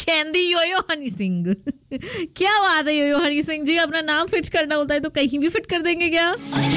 कहंदी योयो हनी सिंह। क्या बात है योयो हनी सिंह जी, अपना नाम फिट करना होता है तो कहीं भी फिट कर देंगे क्या?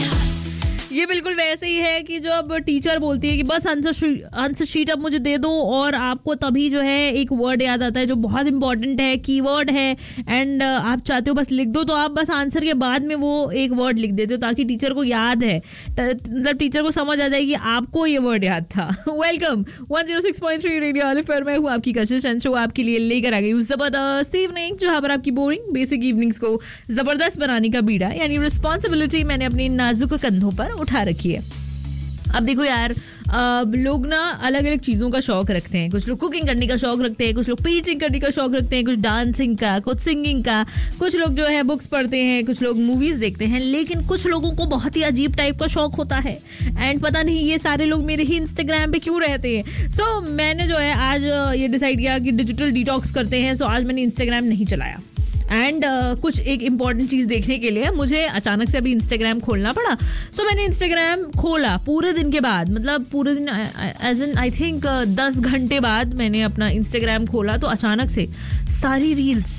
ये बिल्कुल वैसे ही है कि जब टीचर बोलती है कि बस आंसर शीट अब मुझे दे दो, और आपको तभी जो है एक वर्ड याद आता है जो बहुत इंपॉर्टेंट है, कीवर्ड है, एंड आप चाहते हो बस लिख दो, तो आप बस आंसर के बाद में वो एक वर्ड लिख देते हो ताकि टीचर को याद है, मतलब टीचर को समझ आ जाए कि आपको ये वर्ड याद था। वेलकम 106.3 रेडियो ऑलिव पर, मैं हूँ आपकी कशिश एंड शो आपके लिए लेकर आ गई हूँ जबरदस्त इवनिंग, जहाँ पर आपकी बोरिंग बेसिक इवनिंग्स को जबरदस्त बनाने का बीड़ा यानी रिस्पॉन्सिबिलिटी मैंने अपने नाजुक कंधों पर उठा रखी है। अब देखो यार, लोग ना अलग अलग चीज़ों का शौक रखते हैं। कुछ लोग कुकिंग करने का शौक रखते हैं, कुछ लोग पेंटिंग करने का शौक रखते हैं, कुछ डांसिंग का, कुछ सिंगिंग का, कुछ लोग जो है बुक्स पढ़ते हैं, कुछ लोग मूवीज देखते हैं, लेकिन कुछ लोगों को बहुत ही अजीब टाइप का शौक होता है। एंड पता नहीं ये सारे लोग मेरे ही इंस्टाग्राम पे क्यों रहते हैं। सो मैंने जो है आज ये डिसाइड किया कि डिजिटल डिटॉक्स करते हैं। सो आज मैंने इंस्टाग्राम नहीं चलाया एंड कुछ एक इम्पॉर्टेंट चीज़ देखने के लिए मुझे अचानक से अभी इंस्टाग्राम खोलना पड़ा। सो मैंने इंस्टाग्राम खोला पूरे दिन के बाद, मतलब पूरे दिन एज एन आई थिंक 10 घंटे बाद मैंने अपना इंस्टाग्राम खोला, तो अचानक से सारी रील्स,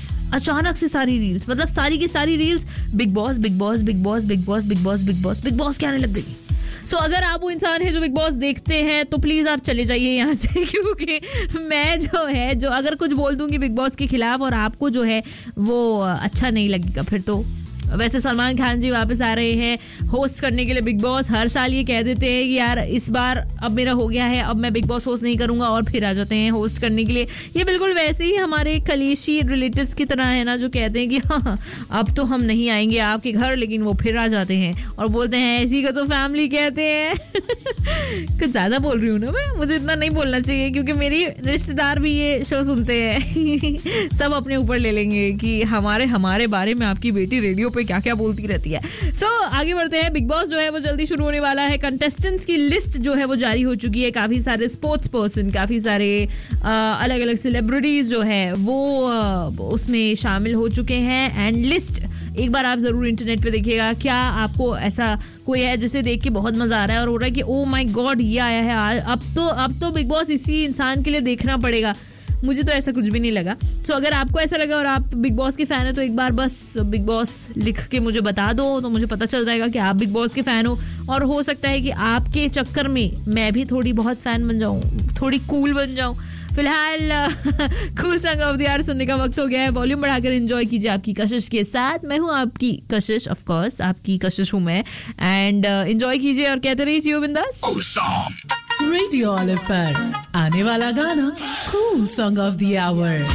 मतलब सारी की सारी reels Bigg boss big boss big boss big boss big boss big boss big boss के आने लग गई। सो अगर आप वो इंसान है जो बिग बॉस देखते हैं तो प्लीज़ आप चले जाइए यहाँ से, क्योंकि मैं जो अगर कुछ बोल दूंगी बिग बॉस के खिलाफ और आपको जो है वो अच्छा नहीं लगेगा फिर तो। वैसे सलमान खान जी वापस आ रहे हैं होस्ट करने के लिए बिग बॉस। हर साल ये कह देते हैं कि यार इस बार अब मेरा हो गया है, अब मैं बिग बॉस होस्ट नहीं करूंगा, और फिर आ जाते हैं होस्ट करने के लिए। ये बिल्कुल वैसे ही हमारे कलेशी रिलेटिव्स की तरह है ना, जो कहते हैं कि हाँ अब तो हम नहीं आएंगे आपके घर, लेकिन वो फिर आ जाते हैं और बोलते हैं ऐसी का तो फैमिली कहते हैं। कुछ ज़्यादा बोल रही हूँ ना मैं, मुझे इतना नहीं बोलना चाहिए क्योंकि मेरी रिश्तेदार भी ये शो सुनते हैं। सब अपने ऊपर ले लेंगे कि हमारे बारे में आपकी बेटी रेडियो पे क्या क्या बोलती रहती है। सो आगे बढ़ते हैं। बिग बॉस जो है वो जल्दी शुरू होने वाला है। कंटेस्टेंट्स की लिस्ट जो है वो जारी हो चुकी है। काफ़ी सारे स्पोर्ट्स पर्सन, काफ़ी सारे अलग अलग सेलिब्रिटीज़ जो है वो उसमें शामिल हो चुके हैं। एंड लिस्ट एक बार आप ज़रूर इंटरनेट पे देखिएगा। क्या आपको ऐसा कोई है जिसे देख के बहुत मज़ा आ रहा है और हो रहा है कि ओ माय गॉड ये आया है, अब तो बिग बॉस इसी इंसान के लिए देखना पड़ेगा? मुझे तो ऐसा कुछ भी नहीं लगा। सो अगर आपको ऐसा लगा और आप बिग बॉस के फ़ैन है तो एक बार बस बिग बॉस लिख के मुझे बता दो, तो मुझे पता चल जाएगा कि आप बिग बॉस के फ़ैन हो। और हो सकता है कि आपके चक्कर में मैं भी थोड़ी बहुत फ़ैन बन जाऊँ, थोड़ी कूल बन जाऊँ। फिलहाल cool song of the year सुनने का वक्त हो गया है। वॉल्यूम बढ़ाकर एंजॉय कीजिए आपकी कशिश के साथ। मैं हूँ आपकी कशिश, ऑफ कोर्स आपकी कशिश हूँ मैं। एंड एंजॉय कीजिए और कहते रहिए जियो बिंदास। रेडियो ऑलिव पर आने वाला गाना cool song of the our.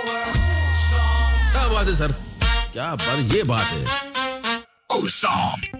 क्या बात है सर, क्या बात, ये बात है।